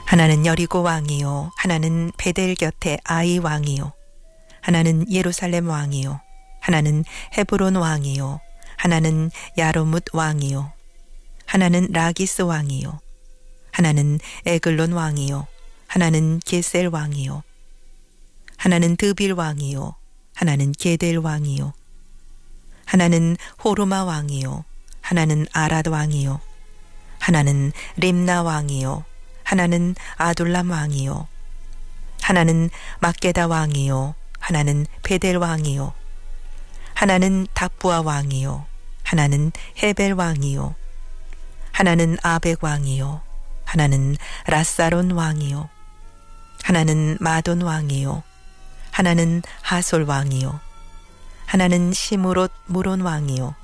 하나는 여리고 왕이요 하나는 베델 곁에 아이 왕이요 하나는 예루살렘 왕이요 하나는 헤브론 왕이요 하나는 야로뭇 왕이요 하나는 라기스 왕이요 하나는 에글론 왕이요 하나는 게셀 왕이요 하나는 드빌 왕이요 하나는 게델 왕이요 하나는 호르마 왕이요 하나는 아랏 왕이요 하나는 림나 왕이요 하나는 아둘람 왕이요 하나는 막게다 왕이요 하나는 베델 왕이요 하나는 답부아 왕이요 하나는 헤벨 왕이요 하나는 아벡 왕이요 하나는 라사론 왕이요 하나는 마돈 왕이요 하나는 하솔 왕이요 하나는 시므롯 무론 왕이요